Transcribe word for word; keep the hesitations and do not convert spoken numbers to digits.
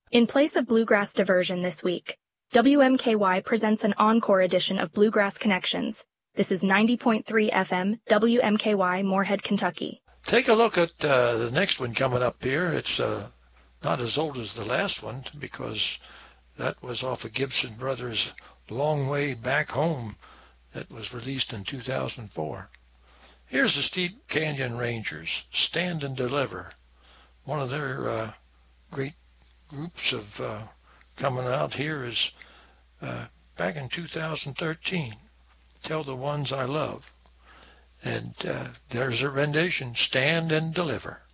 In place of bluegrass diversion this week, W M K Y presents an encore edition of Bluegrass Connections. This is ninety point three F M, W M K Y, Moorhead, Kentucky. Take a look at uh, the next one coming up here. It's uh, not as old as the last one because that was off of Gibson Brothers' Long Way Back Home that was released in two thousand four. Here's the Steep Canyon Rangers, Stand and Deliver. One of their uh, great groups of uh, coming out here is uh, back in two thousand thirteen, Tell the Ones I Love. And uh, there's a rendition, Stand and Deliver.